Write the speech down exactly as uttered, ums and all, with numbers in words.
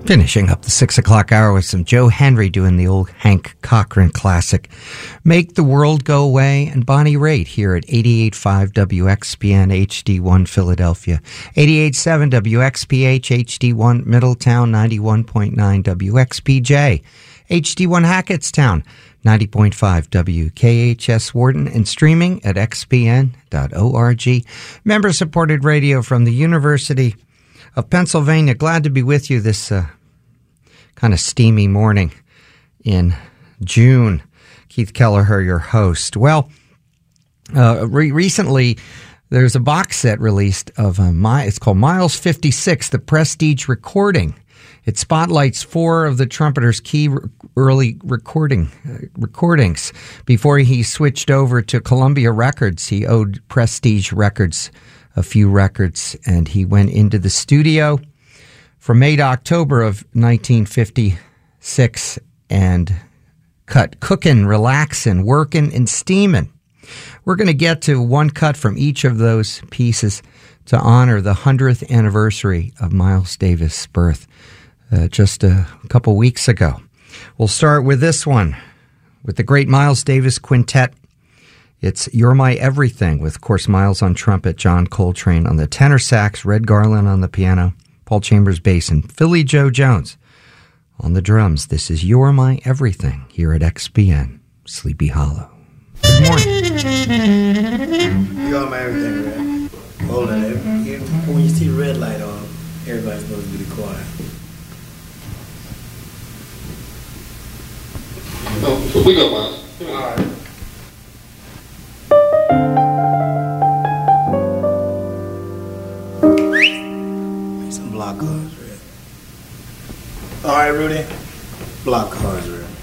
Finishing up the six o'clock hour with some Joe Henry doing the old Hank Cochran classic, Make the World Go Away, and Bonnie Raitt here at eighty-eight point five W X P N H D one Philadelphia, eighty-eight point seven W X P H H D one Middletown, ninety-one point nine W X P J, H D one Hackettstown, ninety point five W K H S Wharton, and streaming at x p n dot org. Member-supported radio from the University of Pennsylvania. Glad to be with you this uh, kind of steamy morning in June. Keith Kelleher, your host. Well, uh, re- recently there's a box set released of uh, my. It's called Miles fifty-six, the Prestige Recording. It spotlights four of the trumpeter's key re- early recording uh, recordings. Before he switched over to Columbia Records, he owed Prestige Records a few records, and he went into the studio from May to October of nineteen fifty-six and cut Cookin', Relaxin', Workin', and Steamin'. We're going to get to one cut from each of those pieces to honor the hundredth anniversary of Miles Davis' birth uh, just a couple weeks ago. We'll start with this one, with the great Miles Davis Quintet. It's You're My Everything, with, of course, Miles on trumpet, John Coltrane on the tenor sax, Red Garland on the piano, Paul Chambers bass, and Philly Joe Jones on the drums. This is You're My Everything here at X P N, Sleepy Hollow. Good morning. You're my everything, Red. Hold on. When you see the red light on, everybody's supposed to be quiet. Oh, so we go, Miles. All right. Make some block cards, Red. All right, Rudy. Block cards, Red.